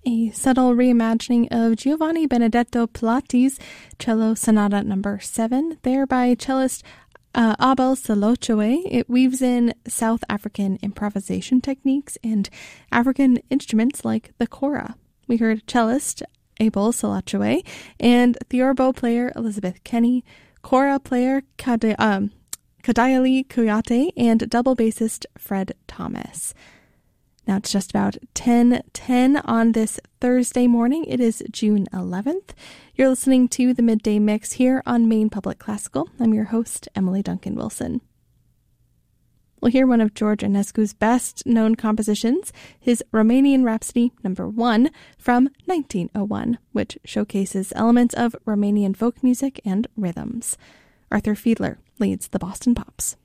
a subtle reimagining of Giovanni Benedetto Pilati's Cello Sonata No. 7, there by cellist Abel Salochoe. It weaves in South African improvisation techniques and African instruments like the kora. We heard cellist Abel Salochoe and theorbo player Elizabeth Kenny, kora player Kadayali Kuyate, and double bassist Fred Thomas. Now it's just about 10:10 on this Thursday morning. It is June 11th. You're listening to the Midday Mix here on Maine Public Classical. I'm your host, Emily Duncan Wilson. We'll hear one of George Enescu's best-known compositions, his Romanian Rhapsody No. 1 from 1901, which showcases elements of Romanian folk music and rhythms. Arthur Fiedler leads the Boston Pops.